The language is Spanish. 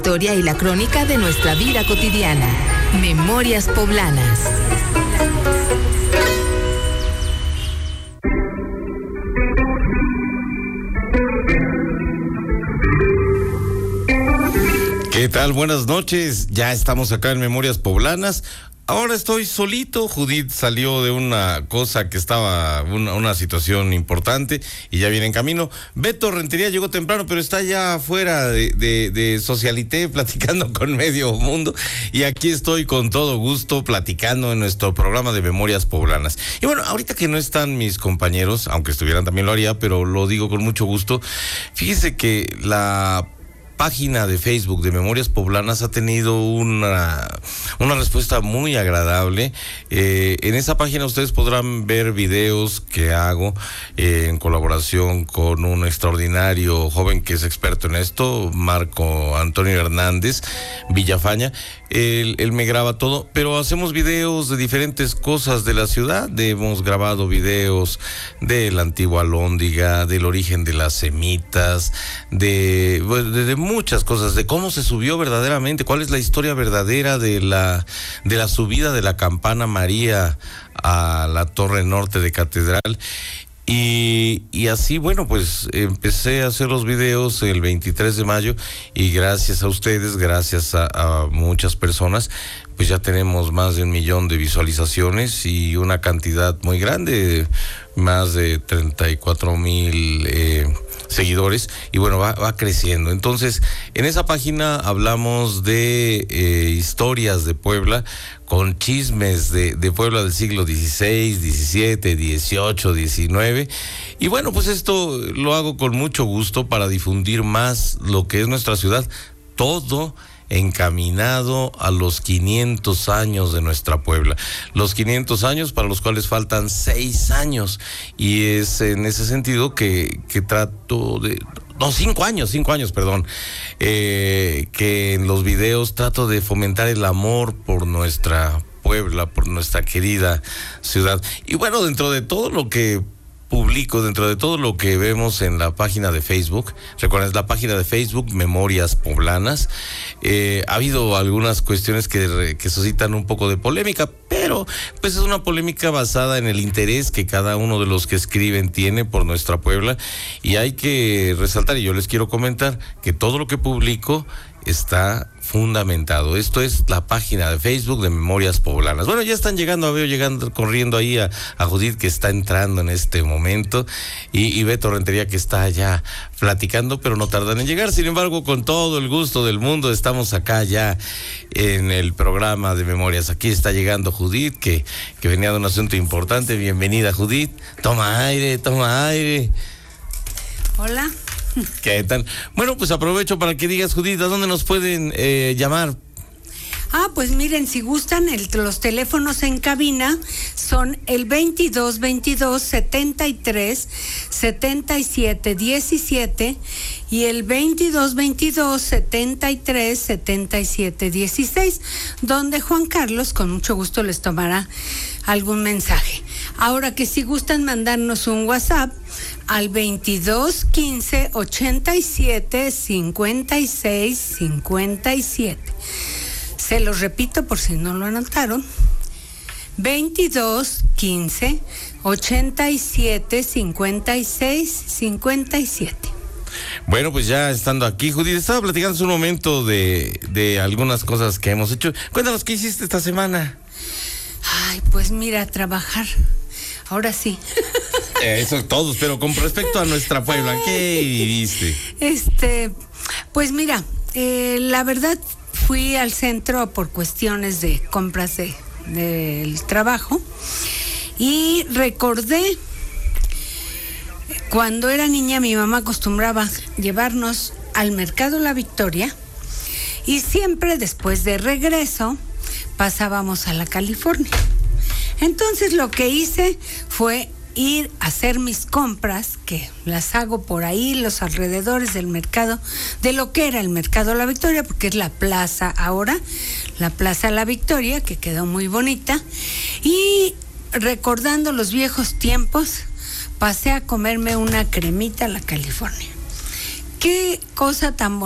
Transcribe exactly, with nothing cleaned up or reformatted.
Historia y la crónica de nuestra vida cotidiana. Memorias Poblanas. ¿Qué tal? Buenas noches. Ya estamos acá en Memorias Poblanas. Ahora estoy solito. Judith salió de una cosa que estaba, una, una situación importante y ya viene en camino. Beto Rentería llegó temprano, pero está ya afuera de, de, de Socialité platicando con medio mundo. Y aquí estoy con todo gusto platicando en nuestro programa de Memorias Poblanas. Y bueno, ahorita que no están mis compañeros, aunque estuvieran también lo haría, pero lo digo con mucho gusto. Fíjese que la página de Facebook de Memorias Poblanas ha tenido una, una respuesta muy agradable. Eh, en esa página ustedes podrán ver videos que hago eh, en colaboración con un extraordinario joven que es experto en esto, Marco Antonio Hernández Villafaña. Él, él me graba todo, pero hacemos videos de diferentes cosas de la ciudad. Hemos grabado videos de la antigua Alhóndiga, del origen de las semitas, de, de, de muchas cosas, de cómo se subió verdaderamente, cuál es la historia verdadera de la, de la subida de la Campana María a la Torre Norte de Catedral. Y, y así, bueno, pues empecé a hacer los videos el veintitrés de mayo y gracias a ustedes, gracias a, a muchas personas, pues ya tenemos más de un millón de visualizaciones y una cantidad muy grande, más de treinta y cuatro mil eh, seguidores, y bueno, va, va creciendo. Entonces, en esa página hablamos de eh, historias de Puebla, con chismes de, de Puebla del siglo dieciséis, diecisiete, dieciocho, diecinueve. Y bueno, pues esto lo hago con mucho gusto para difundir más lo que es nuestra ciudad, todo encaminado a los quinientos años de nuestra Puebla. Los quinientos años para los cuales faltan seis años. Y es en ese sentido que, que trato de... No, cinco años, cinco años, perdón. Eh, que en los videos trato de fomentar el amor por nuestra Puebla, por nuestra querida ciudad. Y bueno, dentro de todo lo que publico, dentro de todo lo que vemos en la página de Facebook, recuerden, es la página de Facebook Memorias Poblanas. Eh, ha habido algunas cuestiones que, que suscitan un poco de polémica, pero pues es una polémica basada en el interés que cada uno de los que escriben tiene por nuestra Puebla, y hay que resaltar, y yo les quiero comentar, que todo lo que publico está fundamentado. Esto es la página de Facebook de Memorias Poblanas. Bueno, ya están llegando, veo llegando, corriendo ahí a, a Judith, que está entrando en este momento, y, y Beto Rentería, que está allá platicando, pero no tardan en llegar. Sin embargo, con todo el gusto del mundo, estamos acá ya en el programa de Memorias. Aquí está llegando Judith, que, que venía de un asunto importante. Bienvenida, Judith. Toma aire, toma aire. Hola. ¿Qué tal? Bueno, pues aprovecho para que digas, Judith, ¿a dónde nos pueden eh, llamar? Ah, pues miren, si gustan, el, los teléfonos en cabina son el veintidós veintidós setenta y tres setenta y siete diecisiete y el veintidós veintidós setenta y tres setenta y siete dieciséis, donde Juan Carlos con mucho gusto les tomará algún mensaje. Ahora que si gustan mandarnos un WhatsApp al veintidós quince ochenta y siete cincuenta y seis cincuenta y siete. Se los repito por si no lo anotaron. veintidós quince ochenta y siete cincuenta y seis cincuenta y siete. Bueno, pues ya estando aquí, Judith, estaba platicando hace un momento de, de algunas cosas que hemos hecho. Cuéntanos, ¿qué hiciste esta semana? Ay, pues mira, trabajar. Ahora sí. Eso todos, pero con respecto a nuestra Puebla, ¿qué viviste? Este, pues mira, eh, la verdad fui al centro por cuestiones de compras de, del trabajo y recordé cuando era niña mi mamá acostumbraba llevarnos al Mercado La Victoria y siempre después de regreso pasábamos a la California. Entonces lo que hice fue ir a hacer mis compras, que las hago por ahí, los alrededores del mercado, de lo que era el Mercado La Victoria, porque es la plaza ahora, la Plaza La Victoria, que quedó muy bonita, y recordando los viejos tiempos, pasé a comerme una cremita a la California. Qué cosa tan bonita.